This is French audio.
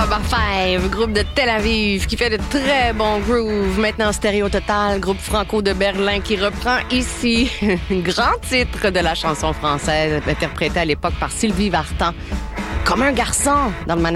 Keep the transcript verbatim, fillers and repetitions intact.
Number five, groupe de Tel Aviv qui fait de très bons grooves. Maintenant, Stéréo Total, groupe franco de Berlin qui reprend ici un grand titre de la chanson française interprété à l'époque par Sylvie Vartan. Comme un garçon dans le